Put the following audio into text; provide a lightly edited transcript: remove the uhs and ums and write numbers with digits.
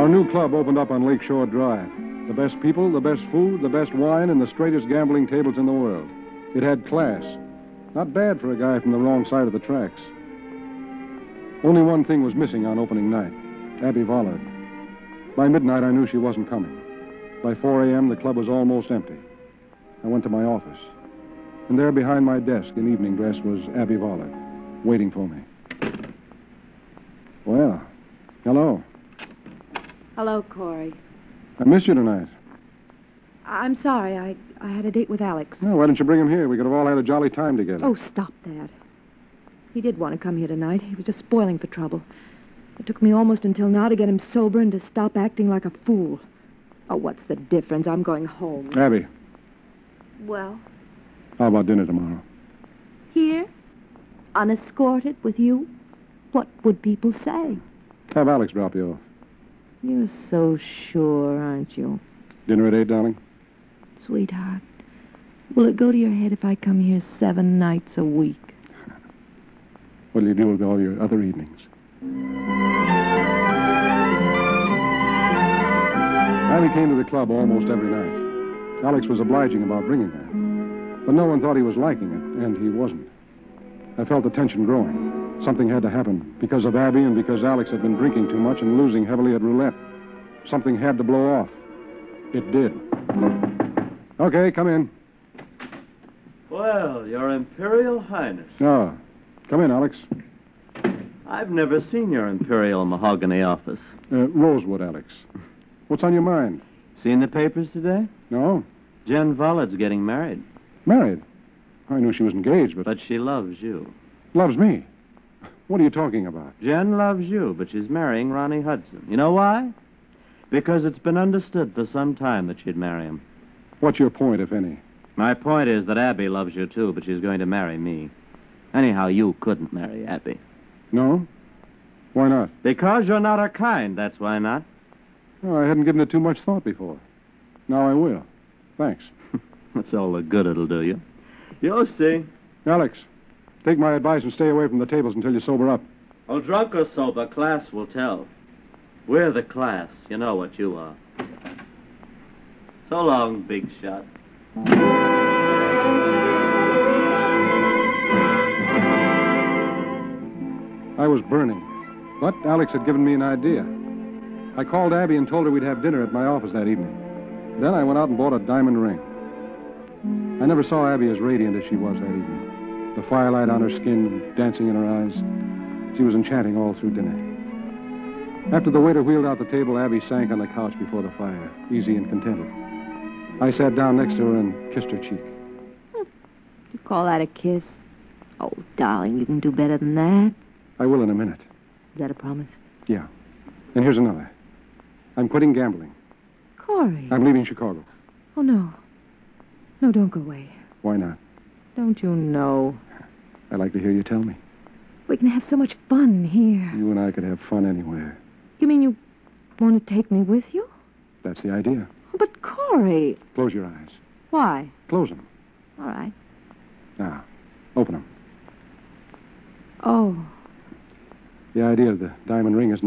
a new club opened up on Lakeshore Drive. The best people, the best food, the best wine, and the straightest gambling tables in the world. It had class. Not bad for a guy from the wrong side of the tracks. Only one thing was missing on opening night. Abby Vollard. By midnight, I knew she wasn't coming. By 4 a.m., the club was almost empty. I went to my office. And there behind my desk in evening dress was Abby Vollard, waiting for me. Well, hello. Hello, Corey. I missed you tonight. I'm sorry. I had a date with Alex. Oh, why didn't you bring him here? We could have all had a jolly time together. Oh, stop that. He did want to come here tonight. He was just spoiling for trouble. It took me almost until now to get him sober and to stop acting like a fool. Oh, what's the difference? I'm going home. Abby, Well? how about dinner tomorrow? Here? Unescorted with you? What would people say? Have Alex drop you off. You're so sure, aren't you? Dinner at 8, darling? Sweetheart, will it go to your head if I come here 7 nights a week? What'll you do with all your other evenings? Abby came to the club almost every night. Alex was obliging about bringing her. But no one thought he was liking it, and he wasn't. I felt the tension growing. Something had to happen because of Abby and because Alex had been drinking too much and losing heavily at roulette. Something had to blow off. It did. Okay, come in. Well, Your Imperial Highness. Oh, come in, Alex. I've never seen your Imperial mahogany office. Rosewood, Alex. What's on your mind? Seen the papers today? No? Jen Vollard's getting married. Married? I knew she was engaged, but... But she loves you. Loves me? What are you talking about? Jen loves you, but she's marrying Ronnie Hudson. You know why? Because it's been understood for some time that she'd marry him. What's your point, if any? My point is that Abby loves you, too, but she's going to marry me. Anyhow, you couldn't marry Abby. No? Why not? Because you're not her kind, that's why not. Oh, I hadn't given it too much thought before. Now I will. Thanks. That's all the good it'll do you. You'll see. Alex, take my advice and stay away from the tables until you sober up. Oh, drunk or sober, class will tell. We're the class. You know what you are. So long, big shot. I was burning, but Alex had given me an idea. I called Abby and told her we'd have dinner at my office that evening. Then I went out and bought a diamond ring. I never saw Abby as radiant as she was that evening. The firelight on her skin, dancing in her eyes. She was enchanting all through dinner. After the waiter wheeled out the table, Abby sank on the couch before the fire, easy and contented. I sat down next to her and kissed her cheek. You call that a kiss? Oh, darling, you can do better than that. I will in a minute. Is that a promise? Yeah. And here's another. I'm quitting gambling. Corey. I'm leaving Chicago. Oh, no. No, don't go away. Why not? Don't you know? I'd like to hear you tell me. We can have so much fun here. You and I could have fun anywhere. You mean you want to take me with you? That's the idea. Oh, but Corey. Close your eyes. Why? Close them. All right. Now, open them. Oh. The idea of the diamond ring is